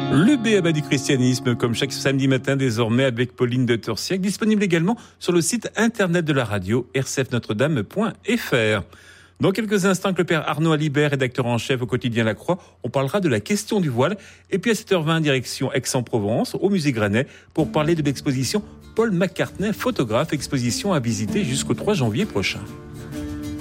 Le B.A.B.A. du christianisme, comme chaque samedi matin désormais avec Pauline de Torsiac, disponible également sur le site internet de la radio rcfnotredame.fr. Dans quelques instants, avec le père Arnaud Alibert, rédacteur en chef au quotidien La Croix, on parlera de la question du voile. Et puis à 7h20, direction Aix-en-Provence, au musée Granet, pour parler de l'exposition Paul McCartney, photographe, exposition à visiter jusqu'au 3 janvier prochain.